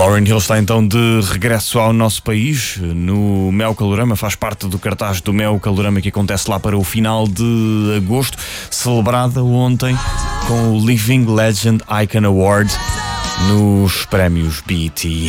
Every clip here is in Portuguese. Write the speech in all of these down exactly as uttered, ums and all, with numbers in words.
Lauryn Hill está então de regresso ao nosso país no Mel Calorama, faz parte do cartaz do Mel Calorama que acontece lá para o final de agosto, celebrada ontem com o Living Legend Icon Award nos prémios B E T.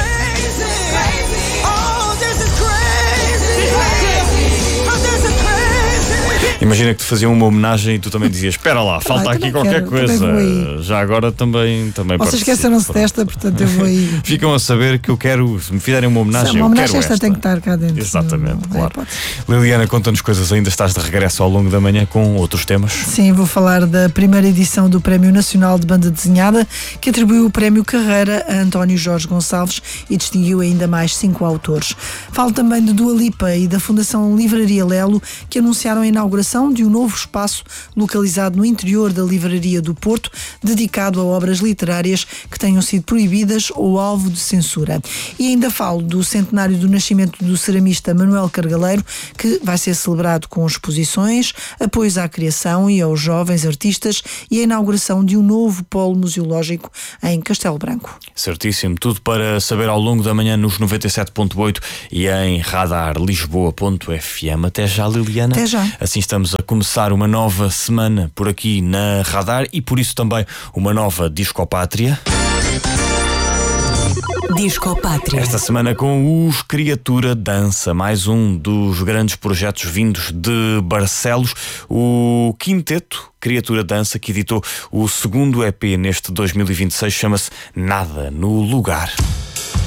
Imagina que te faziam uma homenagem e tu também dizias: espera lá, falta ah, aqui qualquer quero, coisa. Já agora também, também Vocês esqueceram-se desta, portanto eu vou aí. Ficam a saber que eu quero, se me fizerem uma homenagem, uma homenagem eu quero esta, esta tem que estar cá dentro. Exatamente, não, claro. é, Liliana, conta-nos coisas ainda, estás de regresso ao longo da manhã com outros temas. Sim, vou falar da primeira edição do Prémio Nacional de Banda Desenhada, que atribuiu o Prémio Carreira a António Jorge Gonçalves e distinguiu ainda mais cinco autores. Falo também de Dua Lipa e da Fundação Livraria Lelo, que anunciaram a inauguração de um novo espaço localizado no interior da Livraria do Porto, dedicado a obras literárias que tenham sido proibidas ou alvo de censura. E ainda falo do centenário do nascimento do ceramista Manuel Cargaleiro, que vai ser celebrado com exposições, apoios à criação e aos jovens artistas e a inauguração de um novo polo museológico em Castelo Branco. Certíssimo, tudo para saber ao longo da manhã nos noventa e sete ponto oito e em radar lisboa ponto f m. Até já, Liliana. Até já. Assim estamos a começar uma nova semana por aqui na Radar e por isso também uma nova Discopátria. Discopátria. Esta semana com os Criatura Dança, mais um dos grandes projetos vindos de Barcelos, o quinteto Criatura Dança, que editou o segundo E P neste dois mil e vinte e seis, chama-se Nada no Lugar.